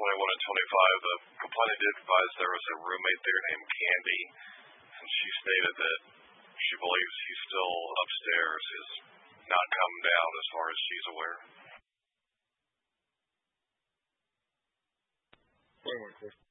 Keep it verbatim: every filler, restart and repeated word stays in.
twenty-one and twenty-five, the complainant did advise there was a roommate there named Candy, and she stated that she believes he's still upstairs, is not come down as far as she's aware. One more question.